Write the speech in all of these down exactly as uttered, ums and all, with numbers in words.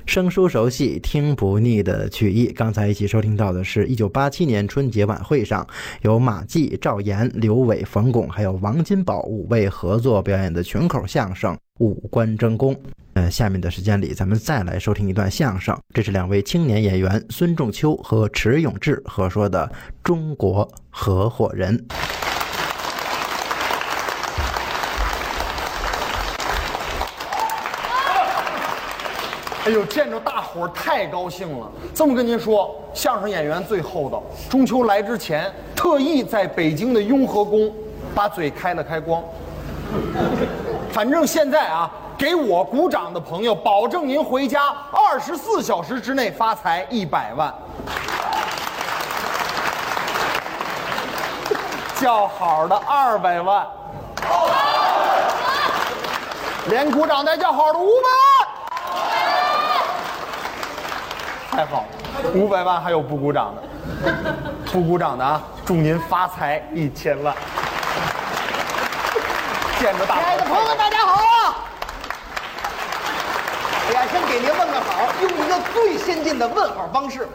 生疏熟悉听不腻的曲艺。刚才一起收听到的是一九八七年春节晚会上由马季、赵岩、刘伟、冯巩还有王金宝五位合作表演的群口相声《五官争功》。呃，下面的时间里咱们再来收听一段相声，这是两位青年演员孙仲秋和迟永志合说的《中国合伙人》。 哎呦，见着大伙儿太高兴了！这么跟您说，相声演员最厚道。中秋来之前，特意在北京的雍和宫把嘴开了开光。反正现在啊，给我鼓掌的朋友，保证您回家二十四小时之内发财一百万。叫好的二百万，连鼓掌带叫好的五百万。太好了，五百万还有不鼓掌的，不鼓掌的啊！祝您发财一千万！见着大亲爱的朋友们，大家好啊！哎呀，先给您问个好，用一个最先进的问好方式。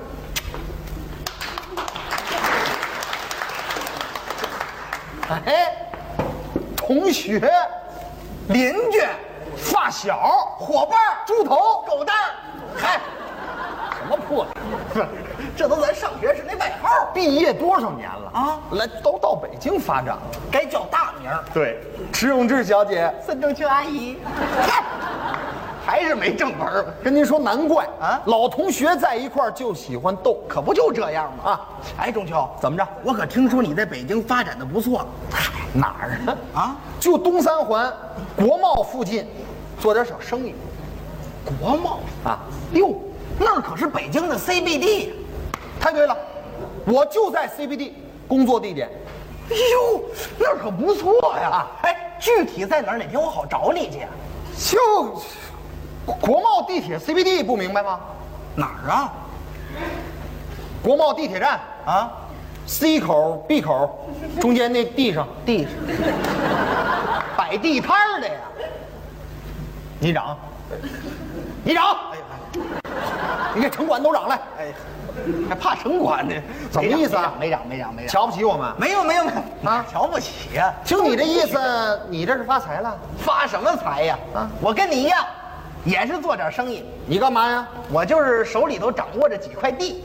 哎，同学、邻居、 发小、 伙伴、 猪头、 狗蛋儿，嗨。什么破？这都咱上学时那外号。 毕业多少年了啊？ 来，都到北京发展了， 该叫大名。 对，迟永志小姐、 孙仲秋阿姨，还是没正门。 跟您说，难怪啊， 老同学在一块儿就喜欢斗， 可不就这样吗？ 啊， 哎，仲秋， 怎么着？ 我可听说你在北京发展的不错。 哪儿呢？ 啊， 就东三环国贸附近，做点小生意。 国贸啊， 哟。那儿可是北京的 C B D 呀！ 太对了，我就在 C B D 工作地点。 哎呦，那儿可不错呀！哎，具体在哪儿？哪天我好找你去。 就国贸地铁 C B D 不明白吗？ 哪儿啊？ 国贸地铁站啊 ，C 口 B 口中间那地上地上摆地摊儿的呀。 你长，你长！哎呀！你给城管都长来！ 哎，还怕城管呢？ 怎么意思啊？ 没长，没长，没长。 瞧不起我们？ 没有，没有，没有啊！瞧不起呀！ 听你这意思，你这是发财了？ 发什么财呀？啊，我跟你一样，也是做点生意。 你干嘛呀？ 我就是手里头掌握着几块地。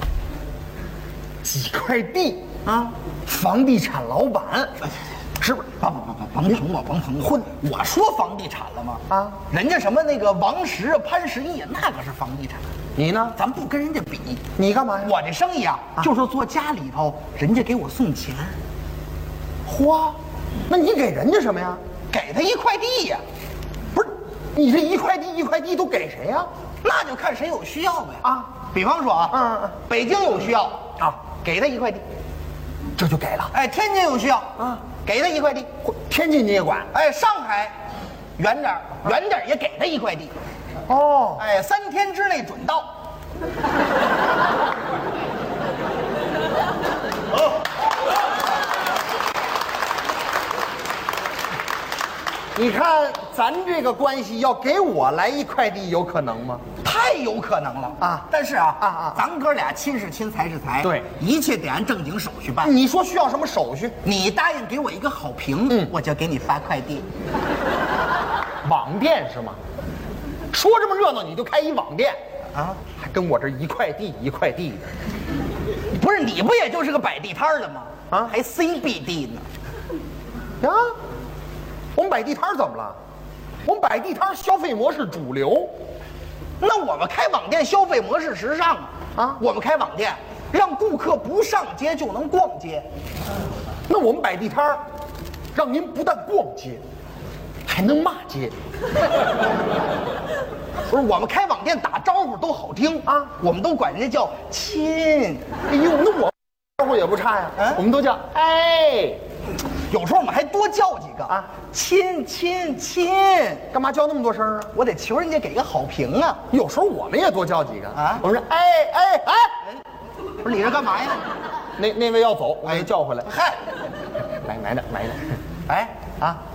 几块地啊？ 房地产老板。是不是？ 甭甭甭甭捧我，甭捧我！混！我说房地产了吗？ 啊， 人家什么那个王石啊、潘石屹啊，那可是房地产。 你呢？ 咱不跟人家比。 你干嘛呀？ 我这生意啊，啊就是做家里头，人家给我送钱。 嚯，那你给人家什么呀？ 给他一块地呀。 不是，你这一块地一块地都给谁呀？ 那就看谁有需要呗。 啊， 比方说啊， 嗯嗯， 北京有需要啊，给他一块地， 这就给了。 哎，天津有需要啊。给他一块地， 天津你也管？ 哎，上海远点远点也给他一块地。 哦， 哎，三天之内准到。 你看咱这个关系，要给我来一块地，有可能吗？ 太有可能了啊！但是啊啊啊，咱哥俩亲是亲，财是财， 对， 一切得按正经手续办。 你说需要什么手续？ 你答应给我一个好评，嗯，我就给你发快递。 网店是吗？说这么热闹，你就开一网店啊？还跟我这一块地一块地的？ 不是你不也就是个摆地摊的吗？ 啊， 还 C B D 呢？ 呀，我们摆地摊怎么了？我们摆地摊消费模式主流。 那我们开网店消费模式时尚啊！啊，我们开网店，让顾客不上街就能逛街。 那我们摆地摊让您不但逛街，还能骂街。 不是，我们开网店打招呼都好听啊，我们都管人家叫亲。 哎呦，那我招呼也不差呀，嗯，我们都叫哎。 有时候我们还多叫几个啊，亲亲亲， 干嘛叫那么多声啊？ 我得求人家给个好评啊。 有时候我们也多叫几个啊，我们说哎哎哎， 不是你这干嘛呀？ 那那位要走，我给他叫回来。 嗨， 来买点买点， 哎啊。